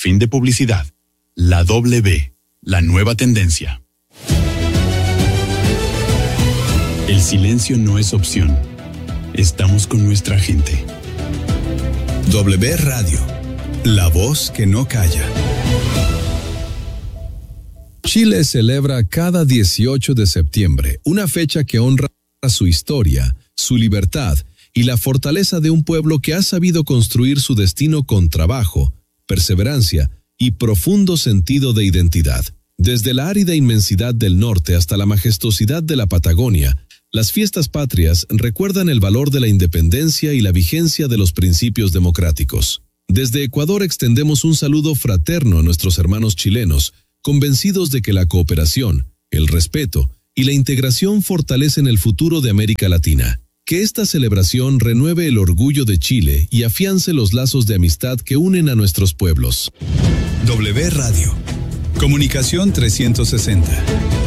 Fin de publicidad. La W, la nueva tendencia. El silencio no es opción. Estamos con nuestra gente. W Radio, la voz que no calla. Chile celebra cada 18 de septiembre una fecha que honra su historia, su libertad y la fortaleza de un pueblo que ha sabido construir su destino con trabajo, perseverancia y profundo sentido de identidad. Desde la árida inmensidad del norte hasta la majestuosidad de la Patagonia, las fiestas patrias recuerdan el valor de la independencia y la vigencia de los principios democráticos. Desde Ecuador extendemos un saludo fraterno a nuestros hermanos chilenos, convencidos de que la cooperación, el respeto y la integración fortalecen el futuro de América Latina. Que esta celebración renueve el orgullo de Chile y afiance los lazos de amistad que unen a nuestros pueblos. W Radio. Comunicación 360.